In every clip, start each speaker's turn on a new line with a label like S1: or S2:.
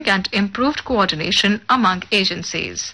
S1: and improved coordination among agencies.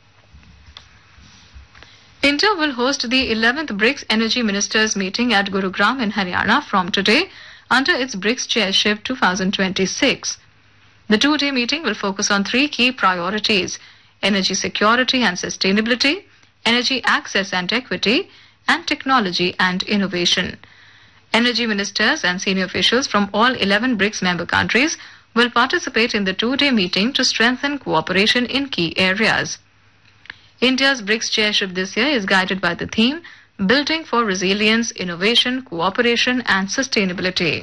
S1: India will host the 11th BRICS Energy Ministers meeting at Gurugram in Haryana from today under its BRICS Chairship 2026. The two-day meeting will focus on three key priorities: energy security and sustainability, energy access and equity, and technology and innovation. Energy ministers and senior officials from all 11 BRICS member countries will participate in the two-day meeting to strengthen cooperation in key areas. India's BRICS chairship this year is guided by the theme Building for Resilience, Innovation, Cooperation and Sustainability.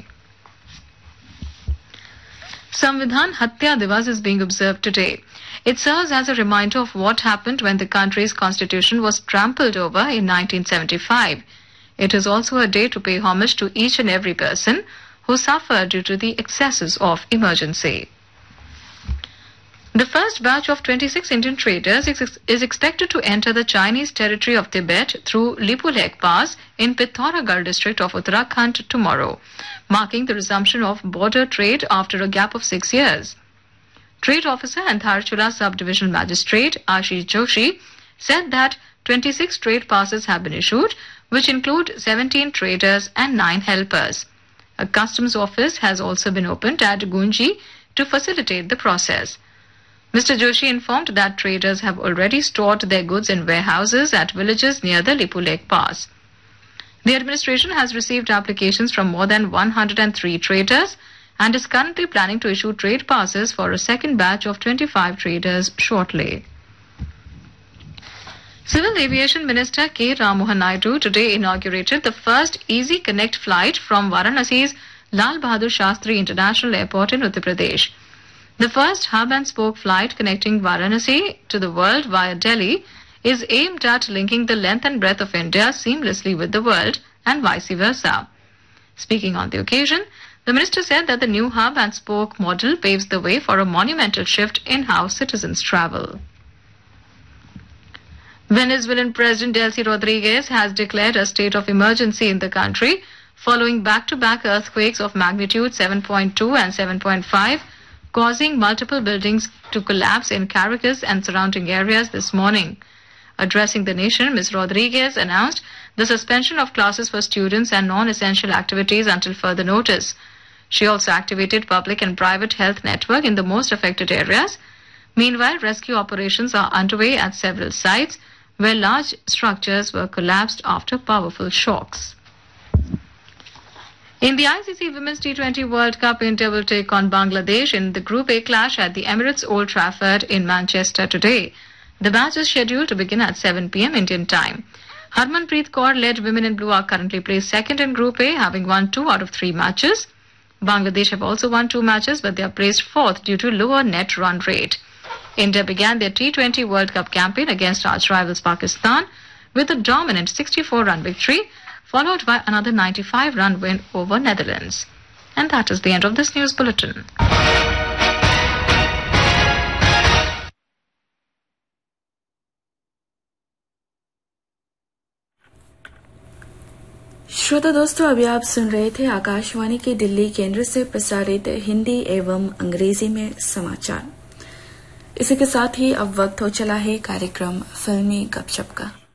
S1: Samvidhan Hatya Divas is being observed today. It serves as a reminder of what happened when the country's constitution was trampled over in 1975. It is also a day to pay homage to each and every person who suffered due to the excesses of emergency. The first batch of 26 Indian traders is expected to enter the Chinese territory of Tibet through Lipulekh Pass in Pithoragarh district of Uttarakhand tomorrow, marking the resumption of border trade after a gap of 6 years. Trade officer and Dharchula Sub-Divisional Magistrate Ashish Joshi said that 26 trade passes have been issued, which include 17 traders and 9 helpers. A customs office has also been opened at Gunji to facilitate the process. Mr. Joshi informed that traders have already stored their goods in warehouses at villages near the Lipulekh Pass. The administration has received applications from more than 103 traders and is currently planning to issue trade passes for a second batch of 25 traders shortly. Civil Aviation Minister K. Rammohan Naidu today inaugurated the first Easy Connect flight from Varanasi's Lal Bahadur Shastri International Airport in Uttar Pradesh. The first hub-and-spoke flight connecting Varanasi to the world via Delhi is aimed at linking the length and breadth of India seamlessly with the world and vice versa. Speaking on the occasion, the minister said that the new hub-and-spoke model paves the way for a monumental shift in how citizens travel. Venezuelan President Delcy Rodriguez has declared a state of emergency in the country following back-to-back earthquakes of magnitude 7.2 and 7.5, causing multiple buildings to collapse in Caracas and surrounding areas this morning. Addressing the nation, Ms. Rodriguez announced the suspension of classes for students and non-essential activities until further notice. She also activated public and private health network in the most affected areas. Meanwhile, rescue operations are underway at several sites where large structures were collapsed after powerful shocks. In the ICC Women's T20 World Cup, India will take on Bangladesh in the Group A clash at the Emirates Old Trafford in Manchester today. The match is scheduled to begin at 7 p.m. Indian time. Harmanpreet Kaur-led Women in Blue are currently placed second in Group A, having won 2 out of 3 matches. Bangladesh have also won 2 matches, but they are placed fourth due to lower net run rate. India began their T20 World Cup campaign against arch rivals Pakistan with a dominant 64-run victory, followed by another 95-run win over Netherlands. And that is the end of this news bulletin.
S2: श्रोता दोस्तों, अभी आप सुन रहे थे आकाशवाणी के दिल्ली केंद्र से प्रसारित हिंदी एवं अंग्रेजी में समाचार। इसी के साथ ही अब वक्त हो चला है कार्यक्रम फिल्मी गपशप का।